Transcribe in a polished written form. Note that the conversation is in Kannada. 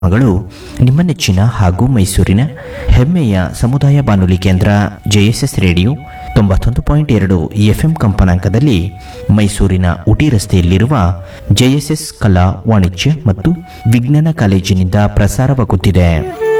ಗಳು ನಿಮ್ಮ ನೆಚ್ಚಿನ ಹಾಗೂ ಮೈಸೂರಿನ ಹೆಮ್ಮೆಯ ಸಮುದಾಯ ಬಾನುಲಿ ಕೇಂದ್ರ ಜೆಎಸ್ಎಸ್ ರೇಡಿಯೋ 91.2 ಎಫ್ಎಂ ಕಂಪನಾಂಕದಲ್ಲಿ ಮೈಸೂರಿನ ಉಟಿ ರಸ್ತೆಯಲ್ಲಿರುವ ಜೆಎಸ್ಎಸ್ ಕಲಾ ವಾಣಿಜ್ಯ ಮತ್ತು ವಿಜ್ಞಾನ ಕಾಲೇಜಿನಿಂದ ಪ್ರಸಾರವಾಗುತ್ತಿದೆ.